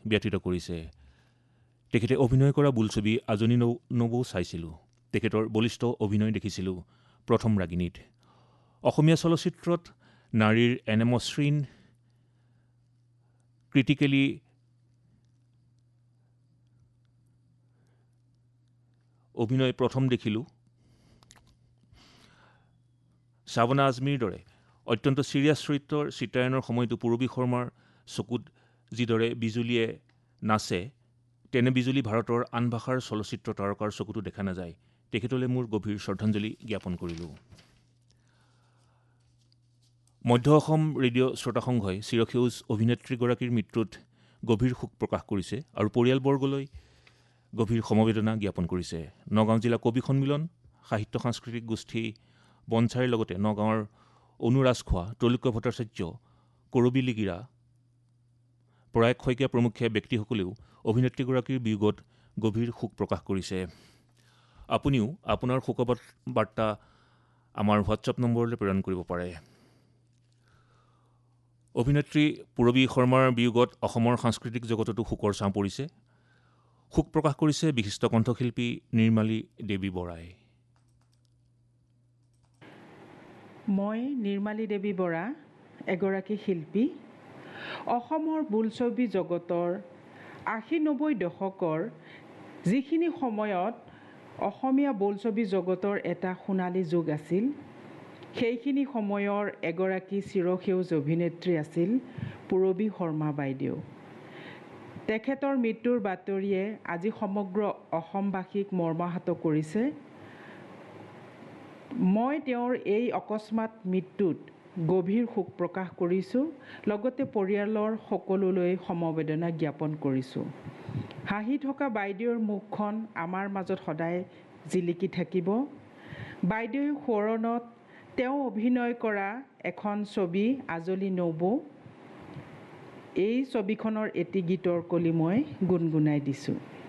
ব্যতীত কৰিছে। তেখেতে অভিনয় কৰা বোলছবি আজনী নবৌ চাইছিলোঁ। তেখেতৰ বলিষ্ঠ অভিনয় দেখিছিলোঁ প্ৰথম ৰাগিনীত। অসমীয়া চলচ্চিত্ৰত নাৰীৰ এনে মসৃণ ক্ৰিটিকেলি অভিনয় প্ৰথম দেখিলোঁ শ্ৰাৱণা আজমীৰ দৰে অত্যন্ত চিৰিয়াছ চৰিত্ৰৰ চিত্ৰায়নৰ সময়তো পূৰবী শৰ্মাৰ চকুত যিদৰে বিজুলীয়ে নাচে তেনে বিজুলী ভাৰতৰ আন ভাষাৰ চলচ্চিত্ৰ তাৰকাৰ চকুতো দেখা নাযায়। তেখেতলৈ মোৰ গভীৰ শ্ৰদ্ধাঞ্জলি জ্ঞাপন কৰিলোঁ। মধ্য অসম ৰেডিঅ' শ্ৰোতা সংঘই চিৰসেউজ অভিনেত্ৰীগৰাকীৰ মৃত্যুত গভীৰ শোক প্ৰকাশ কৰিছে আৰু পৰিয়ালবৰ্গলৈ গভীৰ সমবেদনা জ্ঞাপন কৰিছে। নগাঁও জিলা কবি সন্মিলন, সাহিত্য সাংস্কৃতিক গোষ্ঠী বনছাইৰ লগতে নগাঁৱৰ অনুৰাজখোৱা, ত্ৰৈলোক্য ভট্টাচাৰ্য, কৰবী লিগিৰা, প্ৰয়াগ শইকীয়া প্ৰমুখ্যে ব্যক্তিসকলেও অভিনেত্ৰীগৰাকীৰ বিয়োগত গভীৰ শোক প্ৰকাশ কৰিছে। আপুনিও আপোনাৰ শোকবাৰ্তা আমাৰ হোৱাটছআপ নম্বৰলৈ প্ৰেৰণ কৰিব পাৰে। অভিনেত্ৰী পূৰবী শৰ্মাৰ বিয়োগত অসমৰ সাংস্কৃতিক জগততো শোকৰ ছাঁ পৰিছে। শোক প্ৰকাশ কৰিছে বিশিষ্ট কণ্ঠশিল্পী নিৰ্মালী দেৱী বৰাই। মই নিৰ্মালী দেৱী বৰা, এগৰাকী শিল্পী। অসমৰ বোলছবি জগতৰ ৮০-৯০ দশকৰ যিখিনি সময়ত অসমীয়া বোলছবি জগতৰ এটা সোণালী যুগ আছিল, সেইখিনি সময়ৰ এগৰাকী চিৰসেউজ অভিনেত্ৰী আছিল পূৰবী শৰ্মা বাইদেউ। তেখেতৰ মৃত্যুৰ বাতৰিয়ে আজি সমগ্ৰ অসমবাসীক মৰ্মাহত কৰিছে। মই তেওঁৰ এই অকস্মাত মৃত্যুত গভীৰ শোক প্ৰকাশ কৰিছোঁ, লগতে পৰিয়ালৰ সকলোলৈ সমবেদনা জ্ঞাপন কৰিছোঁ। হাঁহি থকা বাইদেউৰ মুখখন আমাৰ মাজত সদায় জিলিকি থাকিব। বাইদেউৰ সোঁৱৰণত তেওঁ অভিনয় কৰা এখন ছবি আজলী নবৌ, এই ছবিখনৰ এটি গীতৰ কলি মই গুণগুণাই দিছোঁ।